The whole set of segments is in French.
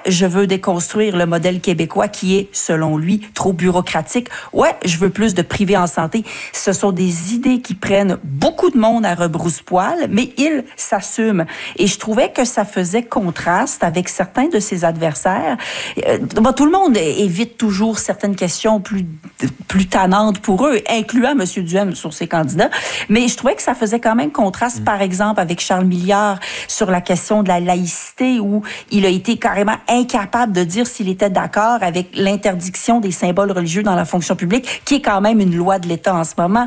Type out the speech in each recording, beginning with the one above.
je veux déconstruire le modèle québécois qui est, selon lui, trop bureaucratique. Ouais, je veux plus de privé en santé. Ce sont des idées qui prennent beaucoup de monde à rebrousse-poil, mais il s'assume. Et je trouvais que ça faisait contraste avec certains de ses adversaires. Tout le monde évite toujours certaines questions plus tannantes pour eux, incluant M. Duhem sur ses candidats. Mais je trouvais que ça faisait quand même contraste, par exemple, avec Charles Milliard sur la question de la laïcité, où il a été carrément incapable de dire s'il était d'accord avec l'interdiction des symboles religieux dans la fonction publique, qui est quand même une loi de l'État en ce moment.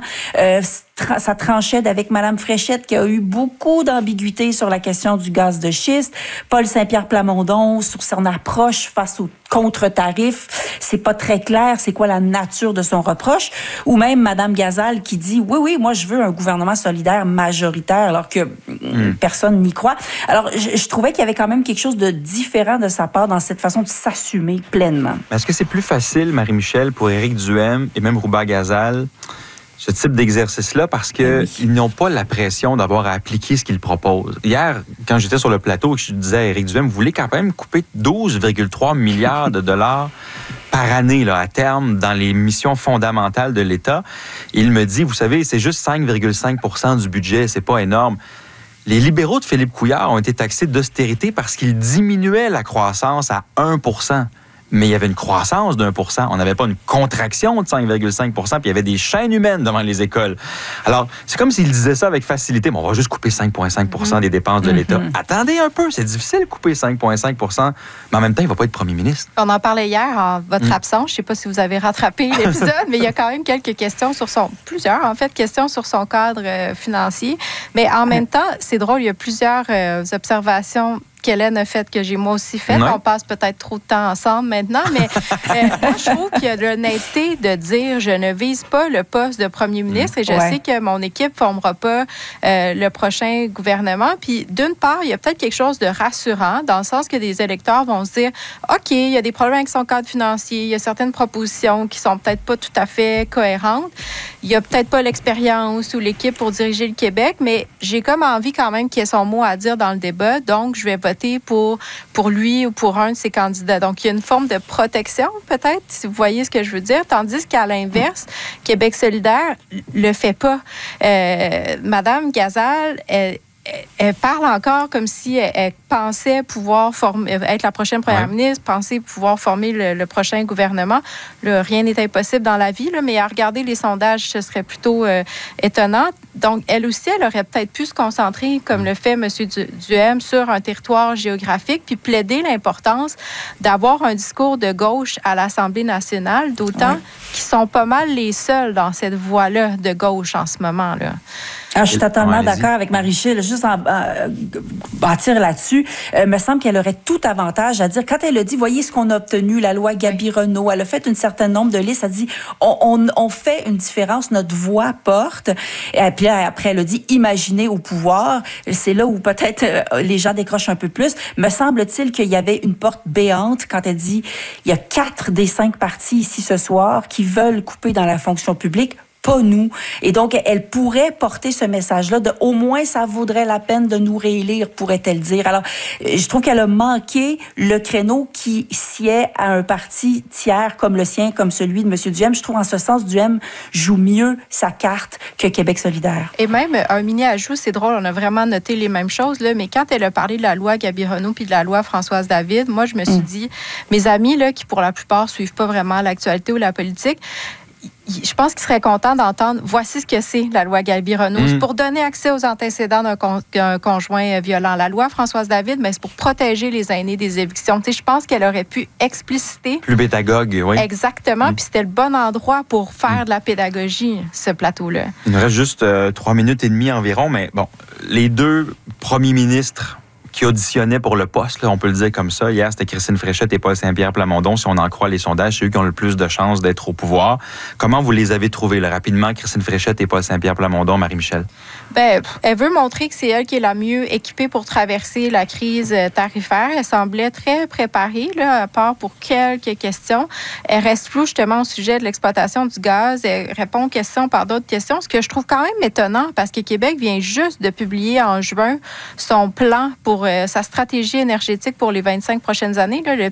Ça tranchait avec Mme Fréchette, qui a eu beaucoup d'ambiguïté sur la question du gaz de schiste. Paul Saint-Pierre Plamondon, sur son approche face aux contre-tarifs, c'est pas très clair c'est quoi la nature de son reproche. Ou même Mme Gazal qui dit, oui, moi je veux un gouvernement solidaire majoritaire, alors que personne n'y croit. Alors, je trouvais qu'il y avait quand même quelque chose de différent de sa part dans cette façon de s'assumer pleinement. Est-ce que c'est plus facile, Marie-Michel, pour Éric Duhem et même Rouba Gazal, ce type d'exercice-là, parce qu'ils n'ont pas la pression d'avoir à appliquer ce qu'ils proposent? Hier, quand j'étais sur le plateau et que je disais à Éric Duhem, vous voulez quand même couper 12,3 milliards de dollars par année là, à terme dans les missions fondamentales de l'État. Il me dit, vous savez, c'est juste 5,5 % du budget, c'est pas énorme. Les libéraux de Philippe Couillard ont été taxés d'austérité parce qu'ils diminuaient la croissance à 1 %. Mais il y avait une croissance d'1 %. On n'avait pas une contraction de 5,5 %, puis il y avait des chaînes humaines devant les écoles. Alors, c'est comme s'ils disaient ça avec facilité. Mais on va juste couper 5,5 % des dépenses de l'État. Attendez un peu, c'est difficile de couper 5,5 %, mais en même temps, il ne va pas être premier ministre. On en parlait hier en votre absence. Je ne sais pas si vous avez rattrapé l'épisode, mais il y a quand même quelques questions sur plusieurs, en fait, questions sur son cadre financier. Mais en même temps, c'est drôle, il y a plusieurs observations qu'Hélène a fait, que j'ai moi aussi fait. Ouais. On passe peut-être trop de temps ensemble maintenant, mais moi, je trouve qu'il y a de l'honnêteté de dire je ne vise pas le poste de premier ministre et je sais que mon équipe ne formera pas le prochain gouvernement. Puis, d'une part, il y a peut-être quelque chose de rassurant dans le sens que des électeurs vont se dire OK, il y a des problèmes avec son cadre financier, il y a certaines propositions qui sont peut-être pas tout à fait cohérentes. Il n'y a peut-être pas l'expérience ou l'équipe pour diriger le Québec, mais j'ai comme envie quand même qu'il ait son mot à dire dans le débat, donc je vais voter pour lui ou pour un de ses candidats. Donc, il y a une forme de protection, peut-être, si vous voyez ce que je veux dire, tandis qu'à l'inverse, Québec solidaire le fait pas. Madame Gazal, elle parle encore comme si elle pensait pouvoir être la prochaine première ministre, pensait pouvoir former le prochain gouvernement. Là, rien n'est impossible dans la vie, là, mais à regarder les sondages, ce serait plutôt étonnant. Donc, elle aussi, elle aurait peut-être pu se concentrer, comme le fait M. Duhem, sur un territoire géographique, puis plaider l'importance d'avoir un discours de gauche à l'Assemblée nationale, d'autant qu'ils sont pas mal les seuls dans cette voie-là de gauche en ce moment, là. Je suis totalement d'accord avec Marie-Michel. Juste bâtir là-dessus, me semble qu'elle aurait tout avantage à dire. Quand elle a dit, voyez ce qu'on a obtenu, la loi Gabi-Renault, elle a fait un certain nombre de listes, elle a dit, on fait une différence, notre voix porte. Et puis après, elle a dit, imaginez au pouvoir. C'est là où peut-être les gens décrochent un peu plus. Me semble-t-il qu'il y avait une porte béante quand elle dit, il y a 4 des 5 partis ici ce soir qui veulent couper dans la fonction publique. Pas nous. Et donc, elle pourrait porter ce message-là de au moins ça vaudrait la peine de nous réélire, pourrait-elle dire. Alors, je trouve qu'elle a manqué le créneau qui sied à un parti tiers comme le sien, comme celui de M. Duhem. Je trouve en ce sens, Duhem joue mieux sa carte que Québec solidaire. Et même, un mini-ajout, c'est drôle, on a vraiment noté les mêmes choses, là, mais quand elle a parlé de la loi Gabi-Renault puis de la loi Françoise David, moi, je me suis dit, mes amis, là, qui pour la plupart suivent pas vraiment l'actualité ou la politique, je pense qu'ils seraient contents d'entendre voici ce que c'est la loi Gabi-Renault. C'est pour donner accès aux antécédents d'un conjoint violent. La loi Françoise David, mais c'est pour protéger les aînés des évictions. Tu sais, je pense qu'elle aurait pu expliciter. Plus pédagogue, oui. Exactement. Puis c'était le bon endroit pour faire de la pédagogie, ce plateau-là. Il nous reste juste 3 minutes et demie environ, mais bon, les 2 premiers ministres qui auditionnaient pour le poste, là, on peut le dire comme ça. Hier, c'était Christine Fréchette et Paul Saint-Pierre Plamondon. Si on en croit les sondages, c'est eux qui ont le plus de chances d'être au pouvoir. Comment vous les avez trouvés, là, rapidement, Christine Fréchette et Paul Saint-Pierre Plamondon, Marie-Michel? Bien, elle veut montrer que c'est elle qui est la mieux équipée pour traverser la crise tarifaire. Elle semblait très préparée, là, à part pour quelques questions. Elle reste floue, justement, au sujet de l'exploitation du gaz. Elle répond aux questions par d'autres questions, ce que je trouve quand même étonnant, parce que Québec vient juste de publier en juin son plan pour sa stratégie énergétique pour les 25 prochaines années, là, le